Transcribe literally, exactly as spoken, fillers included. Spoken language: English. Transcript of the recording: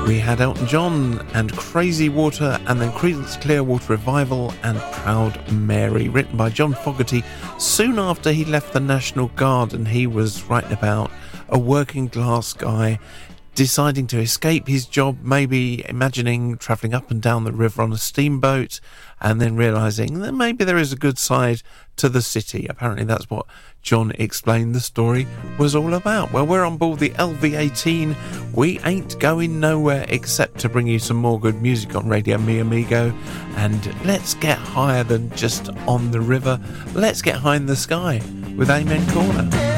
We had Elton John and Crazy Water, and then Creedence Clearwater Revival and Proud Mary, written by John Fogerty soon after he left the National Guard, and he was writing about a working class guy deciding to escape his job, maybe imagining travelling up and down the river on a steamboat, and then realising that maybe there is a good side to the city. Apparently that's what John explained the story was all about. Well, we're on board the L V eighteen. We ain't going nowhere except to bring you some more good music on Radio Mi Amigo. And let's get higher than just on the river. Let's get high in the sky with Amen Corner.